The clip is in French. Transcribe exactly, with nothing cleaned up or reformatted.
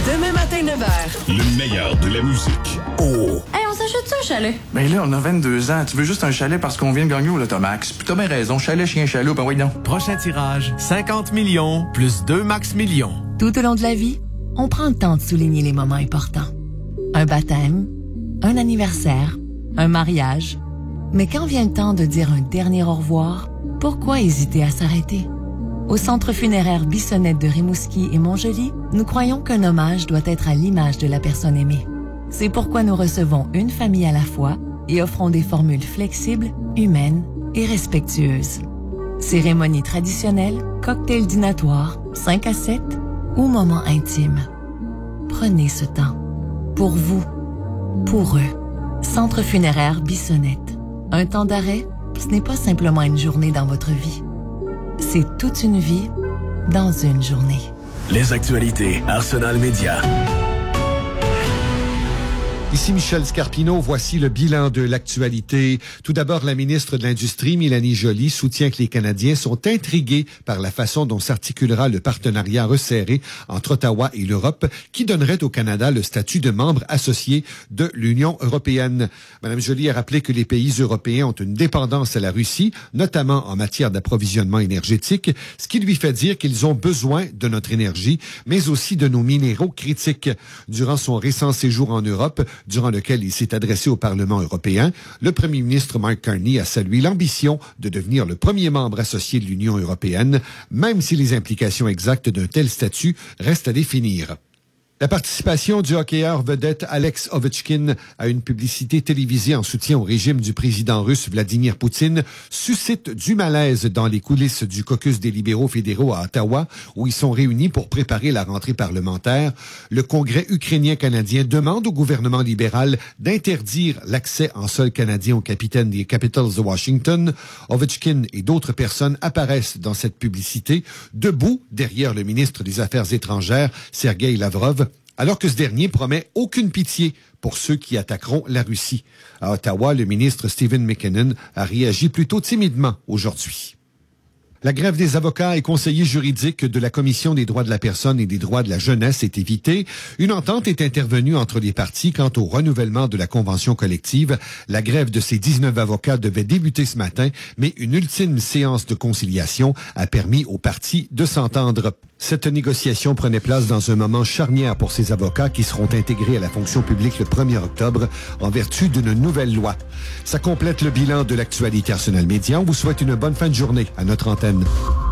Demain matin, neuf heures. Le meilleur de la musique. Oh! Hey, on s'achète ça, un chalet? Ben là, on a vingt-deux ans. Tu veux juste un chalet parce qu'on vient de gagner au Lotomax. Puis t'as bien raison. Chalet, chien, chaloupe, ben oui, non. Prochain tirage, cinquante millions plus deux max millions. Tout au long de la vie, on prend le temps de souligner les moments importants. Un baptême, un anniversaire, un mariage. Mais quand vient le temps de dire un dernier au revoir, pourquoi hésiter à s'arrêter? Au Centre funéraire Bissonnette de Rimouski et Montjoly, nous croyons qu'un hommage doit être à l'image de la personne aimée. C'est pourquoi nous recevons une famille à la fois et offrons des formules flexibles, humaines et respectueuses. Cérémonie traditionnelle, cocktail dînatoire, cinq à sept ou moment intime. Prenez ce temps. Pour vous. Pour eux. Centre funéraire Bissonnette. Un temps d'arrêt, ce n'est pas simplement une journée dans votre vie. C'est toute une vie dans une journée. Les actualités Arsenal Média. Ici Michel Scarpino, voici le bilan de l'actualité. Tout d'abord, la ministre de l'Industrie, Mélanie Joly, soutient que les Canadiens sont intrigués par la façon dont s'articulera le partenariat resserré entre Ottawa et l'Europe, qui donnerait au Canada le statut de membre associé de l'Union européenne. Madame Joly a rappelé que les pays européens ont une dépendance à la Russie, notamment en matière d'approvisionnement énergétique, ce qui lui fait dire qu'ils ont besoin de notre énergie, mais aussi de nos minéraux critiques. Durant son récent séjour en Europe, durant lequel il s'est adressé au Parlement européen, le premier ministre Mark Carney a salué l'ambition de devenir le premier membre associé de l'Union européenne, même si les implications exactes d'un tel statut restent à définir. La participation du hockeyeur vedette Alex Ovechkin à une publicité télévisée en soutien au régime du président russe Vladimir Poutine suscite du malaise dans les coulisses du caucus des libéraux fédéraux à Ottawa, où ils sont réunis pour préparer la rentrée parlementaire. Le Congrès ukrainien-canadien demande au gouvernement libéral d'interdire l'accès en sol canadien au capitaine des Capitals de Washington. Ovechkin et d'autres personnes apparaissent dans cette publicité, debout derrière le ministre des Affaires étrangères, Sergei Lavrov, alors que ce dernier promet aucune pitié pour ceux qui attaqueront la Russie. À Ottawa, le ministre Stephen McKinnon a réagi plutôt timidement aujourd'hui. La grève des avocats et conseillers juridiques de la Commission des droits de la personne et des droits de la jeunesse est évitée. Une entente est intervenue entre les parties quant au renouvellement de la convention collective. La grève de ces dix-neuf avocats devait débuter ce matin, mais une ultime séance de conciliation a permis aux parties de s'entendre. Cette négociation prenait place dans un moment charnière pour ces avocats qui seront intégrés à la fonction publique le premier octobre en vertu d'une nouvelle loi. Ça complète le bilan de l'actualité Arsenal Média. On vous souhaite une bonne fin de journée à notre antenne.